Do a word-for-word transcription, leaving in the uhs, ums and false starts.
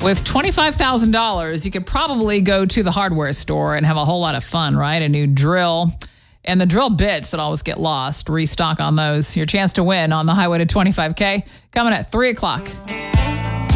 With twenty-five thousand dollars, you could probably go to the hardware store and have a whole lot of fun, right? A new drill and the drill bits that always get lost. Restock on those. Your chance to win on the highway to twenty-five K coming at three o'clock.